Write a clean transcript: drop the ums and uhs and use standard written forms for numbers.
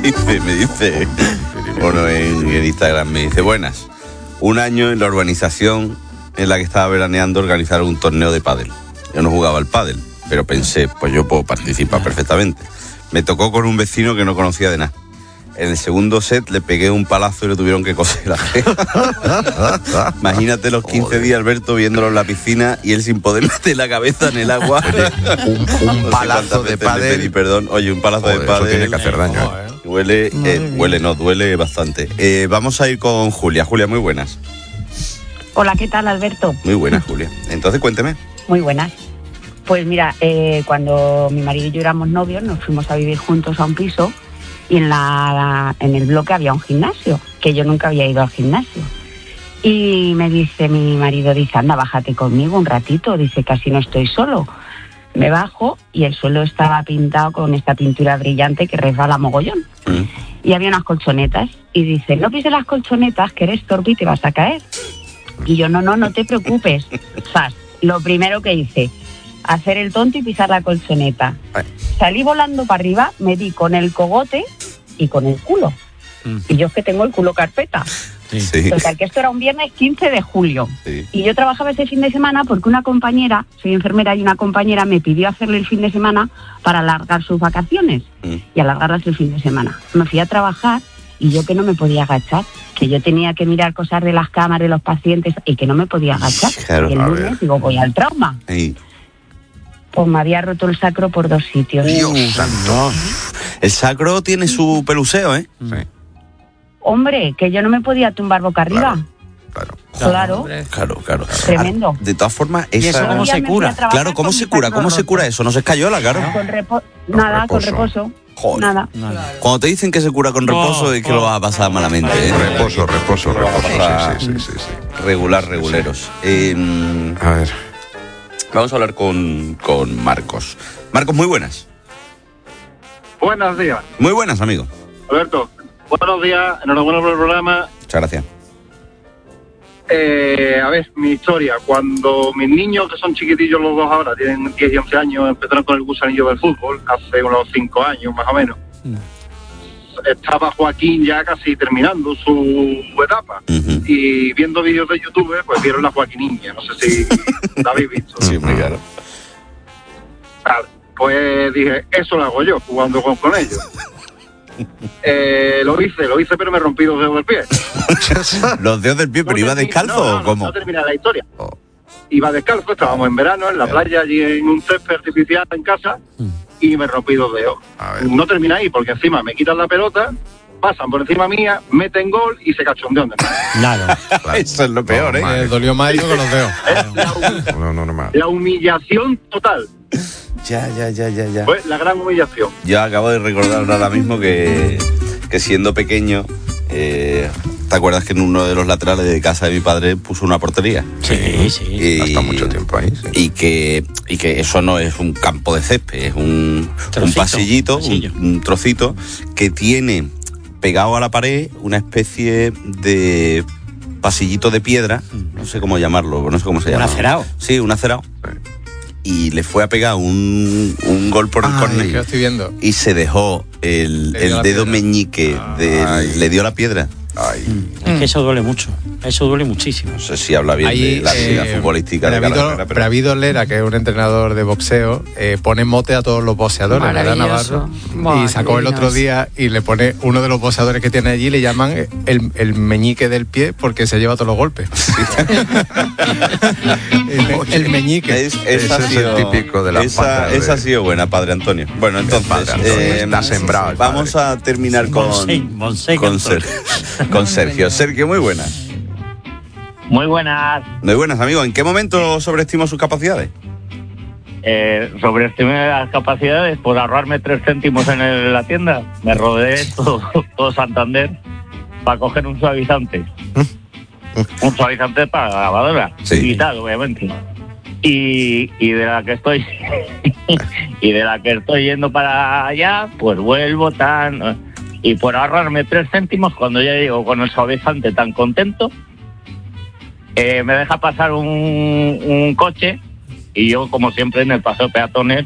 me dice uno en Instagram, me dice, buenas, un año en la urbanización en la que estaba veraneando organizaron un torneo de pádel. Yo no jugaba al pádel, pero pensé, pues yo puedo participar perfectamente. Me tocó con un vecino que no conocía de nada. En el segundo set le pegué un palazo y lo tuvieron que coser. Imagínate los 15 días, Alberto, viéndolo en la piscina y él sin poder meter la cabeza en el agua. Oye, un palazo de pádel. Perdón, oye, un palazo de pádel. Eso tiene que hacer daño. Duele bastante. Vamos a ir con Julia. Julia, muy buenas. Hola, ¿qué tal, Alberto? Muy buenas, Julia. Entonces, cuénteme. Muy buenas. Pues mira, cuando mi marido y yo éramos novios, nos fuimos a vivir juntos a un piso y en el bloque había un gimnasio, que yo nunca había ido al gimnasio. Y me dice mi marido, anda, bájate conmigo un ratito, dice, casi no estoy solo. Me bajo y el suelo estaba pintado con esta pintura brillante que resbala mogollón. Y había unas colchonetas y dice, no pises las colchonetas, que eres torpe y te vas a caer. Y yo, no te preocupes. Zas, lo primero que hice, hacer el tonto y pisar la colchoneta. Salí volando para arriba, me di con el cogote y con el culo. Y yo es que tengo el culo carpeta. Sí. Total, que esto era un viernes 15 de julio. Sí. Y yo trabajaba ese fin de semana porque una compañera, soy enfermera, y una compañera me pidió hacerle el fin de semana para alargar sus vacaciones y alargarlas el fin de semana. Me fui a trabajar y yo que no me podía agachar, que yo tenía que mirar cosas de las camas de los pacientes y que no me podía agachar. Claro, y el lunes digo, voy al trauma. Sí. Pues me había roto el sacro por 2 sitios. Dios santo. El sacro tiene su peluseo, ¿eh? Sí. Hombre, que yo no me podía tumbar boca arriba. Claro. Claro. Tremendo. De todas formas, ¿Y eso cómo se cura? Claro, ¿cómo se cura? ¿Cómo se cura eso? No se escayola, claro. Con reposo. Joder. Nada. Cuando te dicen que se cura con reposo es que lo vas a pasar malamente, ¿eh? Reposo. Sí. Reguleros. A ver. Vamos a hablar con Marcos. Marcos, muy buenas. Buenos días. Muy buenas, amigo. Alberto, buenos días, enhorabuena por el programa. Muchas gracias. A ver, mi historia. Cuando mis niños, que son chiquitillos los dos ahora, tienen 10 y 11 años, empezaron con el gusanillo del fútbol, hace unos 5 años más o menos. Estaba Joaquín ya casi terminando su etapa. Y viendo vídeos de YouTube, pues vieron la Joaquiniña. No sé si la habéis visto. Sí, muy claro. Vale, pues dije, eso lo hago yo, jugando con ellos. Lo hice, pero me rompí 2 dedos del pie. Los dedos del pie, pero iba descalzo o cómo? No terminé la historia. Iba descalzo, estábamos en verano, en la playa, allí en un césped artificial en casa, y me rompí 2 dedos. No terminé ahí, porque encima me quitan la pelota, pasan por encima mía, meten gol y se cachondean de mí. Claro. Eso es lo peor, ¿eh? Me dolió más que los dedos. No, normal. La humillación total. Ya. Fue la gran humillación. Yo acabo de recordar ahora mismo que siendo pequeño, ¿te acuerdas que en uno de los laterales de casa de mi padre puso una portería? Sí. Hasta mucho tiempo ahí. Sí. Y que eso no es un campo de césped, es un pasillito, un trocito que tiene pegado a la pared una especie de pasillito de piedra, no sé cómo llamarlo, no sé cómo se llama. ¿Un acerado? Sí, un acerado. Y le fue a pegar un gol por el córner. ¿Qué estoy viendo? Y se dejó el dedo piedra. meñique, le dio la piedra. Es que eso duele mucho. Eso duele muchísimo. No sé si habla bien de la actividad futbolística de Carrera, pero David Olera, que es un entrenador de boxeo, pone mote a todos los boxeadores, ¿verdad, Navarro? Y sacó el otro día y le pone uno de los boxeadores que tiene allí, le llaman el meñique del pie porque se lleva todos los golpes. el meñique. Ese es el típico de la pata. Esa ha sido buena, Padre Antonio. Bueno, entonces está sembrado. Vamos a terminar con Sergio. Sergio, muy buenas. Muy buenas. Muy buenas, amigo. ¿En qué momento sobreestimó sus capacidades? Sobreestimé las capacidades por ahorrarme 3 céntimos en la tienda. Me rodeé todo Santander para coger un suavizante. Un suavizante para la lavadora. Sí. Y tal, obviamente. Y de la que estoy yendo para allá, pues vuelvo y por ahorrarme 3 céntimos, cuando ya llego con el suavizante tan contento, me deja pasar un coche y yo, como siempre, en el paseo peatones